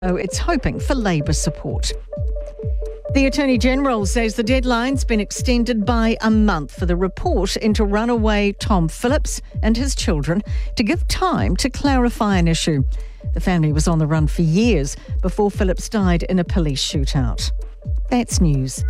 It's hoping for Labour support. The Attorney-General says the deadline's been extended by a month for the report into runaway Tom Phillips and his children to give time to clarify an issue. The family was on the run for years before Phillips died in a police shootout. That's news.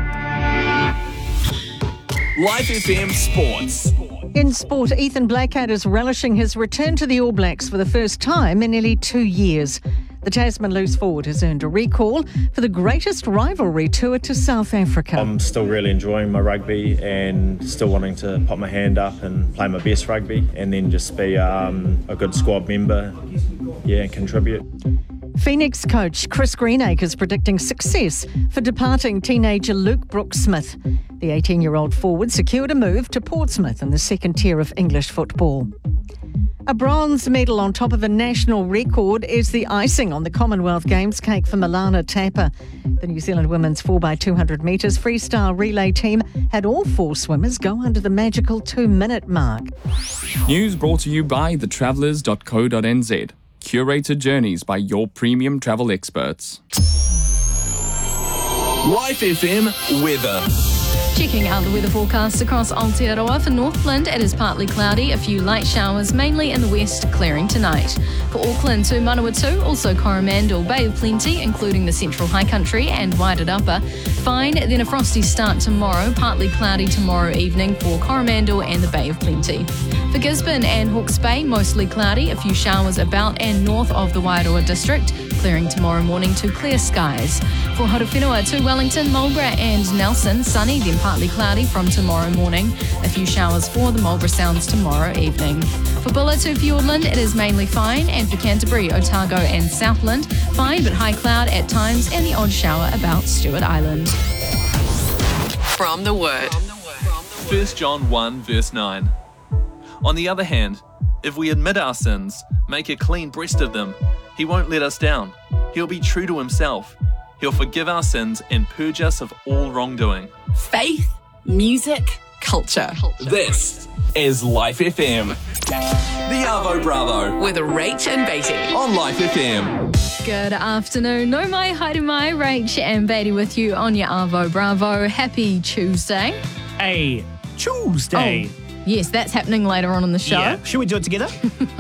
Life FM Sports. In sport, Ethan Blackadder is relishing his return to the All Blacks for the first time in nearly 2 years. The Tasman loose forward has earned a recall for the greatest rivalry tour to South Africa. I'm still really enjoying my rugby and still wanting to put my hand up and play my best rugby and then just be a good squad member, and contribute. Phoenix coach Chris Greenacre is predicting success for departing teenager Luke Brooks-Smith. The 18-year-old forward secured a move to Portsmouth in the second tier of English football. A bronze medal on top of a national record is the icing on the Commonwealth Games cake for Milana Tapa. The New Zealand women's 4x200 metres freestyle relay team had all 4 swimmers go under the magical 2-minute mark. News brought to you by thetravellers.co.nz. Curated journeys by your premium travel experts. Life FM weather. Checking out the weather forecast across Aotearoa. For Northland, it is partly cloudy, a few light showers, mainly in the west, clearing tonight. For Auckland to Manawatu, also Coromandel, Bay of Plenty, including the central high country and Wairarapa. Fine, then a frosty start tomorrow, partly cloudy tomorrow evening for Coromandel and the Bay of Plenty. For Gisborne and Hawke's Bay, mostly cloudy, a few showers about and north of the Wairoa district, clearing tomorrow morning to clear skies. For Horowhenua to Wellington, Marlborough and Nelson, sunny, then partly cloudy from tomorrow morning. A few showers for the Marlborough Sounds tomorrow evening. For Bulla to Fiordland, it is mainly fine, and for Canterbury, Otago and Southland, fine but high cloud at times and the odd shower about Stewart Island. From the Word. 1 John 1 verse 9. On the other hand, if we admit our sins, make a clean breast of them, He won't let us down. He'll be true to Himself. He'll forgive our sins and purge us of all wrongdoing. Faith, music, culture. This is Life FM. The Arvo Bravo With Rach and Beatty. on Life FM. Good afternoon. No mai, haere mai, Rach and Beatty with you on your Arvo Bravo. Happy Tuesday. A Tuesday. Oh, yes, that's happening later on in the show. Yeah. Should we do it together?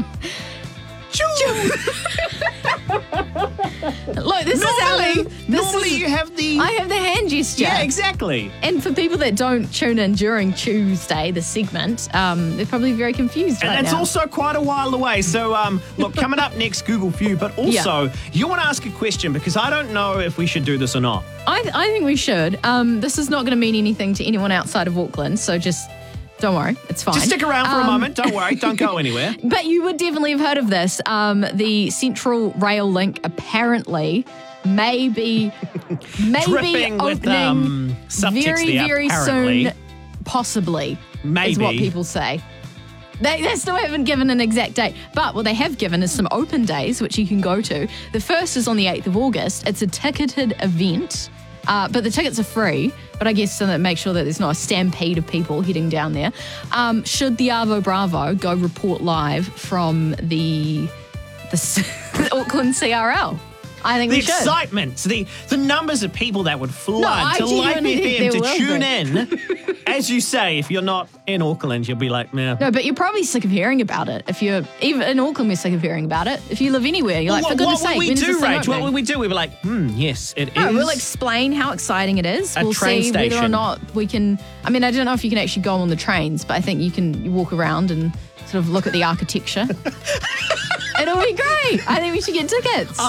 Look, this Normally you have the... I have the hand gesture. Yeah, exactly. And for people that don't tune in during Tuesday, the segment, they're probably very confused right And it's now. also quite a while away. So, look, coming up next, Google View. But also, you want to ask a question because I don't know if we should do this or not. I think we should. This is not going to mean anything to anyone outside of Auckland, so just don't worry. It's fine. Just stick around for a moment. Don't worry. Don't go anywhere. But you would definitely have heard of this. The Central Rail link apparently may be Dripping with, opening subtext very, there, very apparently. soon. Possibly, Maybe. is what people say. They still haven't given an exact date, but what they have given is some open days which you can go to. The first is on the 8th of August. It's a ticketed event, but the tickets are free. But I guess so that make sure that there's not a stampede of people heading down there. Should the Arvo Bravo go report live from the Auckland CRL? I think we should. The excitement, so the numbers of people that would flood I to Life genuinely think FM there to will tune be. in. As you say, if you're not in Auckland, you'll be like, nah. No, but you're probably sick of hearing about it. If you're even in Auckland, we're sick of hearing about it. If you live anywhere, you're like, for goodness sake, what would we when's do, this thing Rach? What opening? would we do? We'd be like, yes, it No, is. we'll explain how exciting it is. A We'll train see whether or station. not we can. I mean, I don't know if you can actually go on the trains, but I think you walk around and sort of look at the architecture. It'll be great. I think we should get tickets.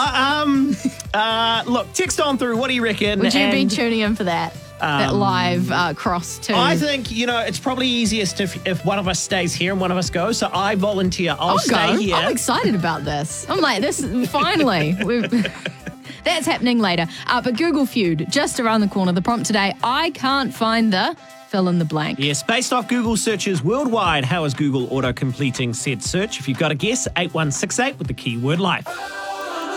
Look, text on through. What do you reckon? Would you be And tuning in for that? That live cross to. I think, it's probably easiest if one of us stays here and one of us goes. So I volunteer. I'll stay here. I'm excited about this. I'm like, this finally. That's happening later. But Google Feud, just around the corner. The prompt today, I can't find the fill in the blank. Yes, based off Google searches worldwide, how is Google auto-completing said search? If you've got a guess, 8168 with the keyword life.